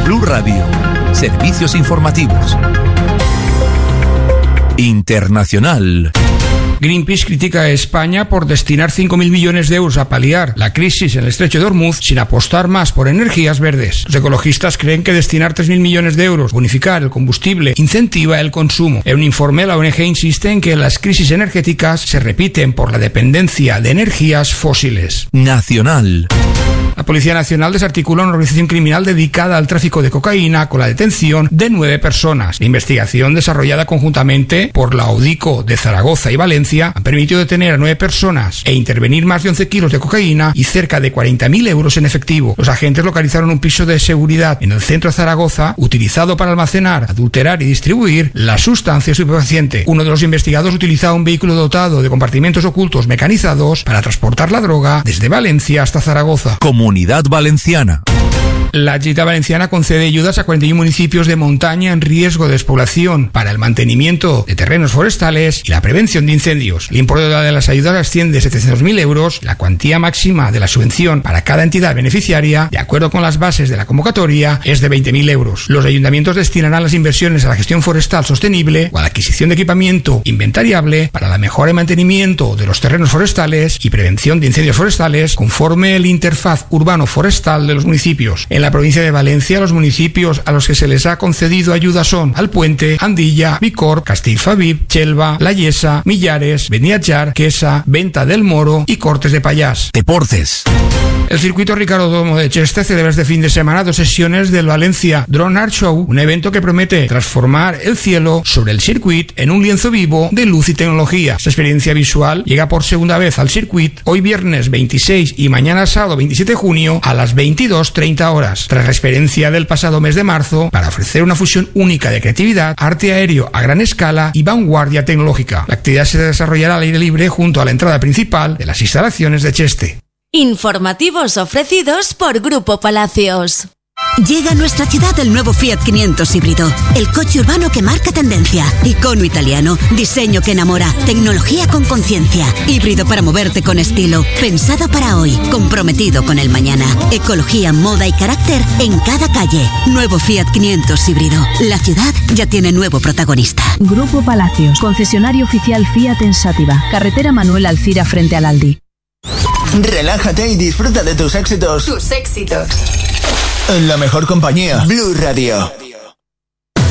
Blue Radio. Servicios informativos. Internacional. Greenpeace critica a España por destinar 5.000 millones de euros a paliar la crisis en el estrecho de Hormuz sin apostar más por energías verdes. Los ecologistas creen que destinar 3.000 millones de euros, bonificar el combustible, incentiva el consumo. En un informe, la ONG insiste en que las crisis energéticas se repiten por la dependencia de energías fósiles. Nacional. La Policía Nacional desarticula una organización criminal dedicada al tráfico de cocaína con la detención de 9 personas. La investigación, desarrollada conjuntamente por la UDICO de Zaragoza y Valencia, ha permitido detener a 9 personas e intervenir más de 11 kilos de cocaína y cerca de 40.000 euros en efectivo. Los agentes localizaron un piso de seguridad en el centro de Zaragoza utilizado para almacenar, adulterar y distribuir la sustancia estupefaciente. Uno de los investigados utilizaba un vehículo dotado de compartimentos ocultos mecanizados para transportar la droga desde Valencia hasta Zaragoza. Comunidad Valenciana. La Generalitat Valenciana concede ayudas a 41 municipios de montaña en riesgo de despoblación para el mantenimiento de terrenos forestales y la prevención de incendios. El importe de las ayudas asciende a 700.000 euros. La cuantía máxima de la subvención para cada entidad beneficiaria, de acuerdo con las bases de la convocatoria, es de 20.000 euros. Los ayuntamientos destinarán las inversiones a la gestión forestal sostenible o a la adquisición de equipamiento inventariable para la mejora y mantenimiento de los terrenos forestales y prevención de incendios forestales, conforme el interfaz urbano forestal de los municipios. En la provincia de Valencia, los municipios a los que se les ha concedido ayuda son Alpuente, Andilla, Bicorb, Castellfabib, Chelva, La Yesa, Millares, Beniatjar, Quesa, Venta del Moro y Cortes de Pallars. Deportes. El circuito Ricardo Domo de Cheste celebra este fin de semana 2 sesiones del Valencia Drone Art Show, un evento que promete transformar el cielo sobre el circuit en un lienzo vivo de luz y tecnología. Esta experiencia visual llega por segunda vez al circuit hoy viernes 26 y mañana sábado 27 de junio a las 22:30 horas, tras la experiencia del pasado mes de marzo, para ofrecer una fusión única de creatividad, arte aéreo a gran escala y vanguardia tecnológica. La actividad se desarrollará al aire libre junto a la entrada principal de las instalaciones de Cheste. Informativos ofrecidos por Grupo Palacios. Llega a nuestra ciudad el nuevo Fiat 500 híbrido, el coche urbano que marca tendencia, icono italiano, diseño que enamora, tecnología con conciencia, híbrido para moverte con estilo, pensado para hoy, comprometido con el mañana, ecología, moda y carácter en cada calle. Nuevo Fiat 500 híbrido. La ciudad ya tiene nuevo protagonista. Grupo Palacios, concesionario oficial Fiat en Sátiva, carretera Manuel Alcira frente al Aldi. Relájate y disfruta de tus éxitos. Tus éxitos. En la mejor compañía, Blue Radio.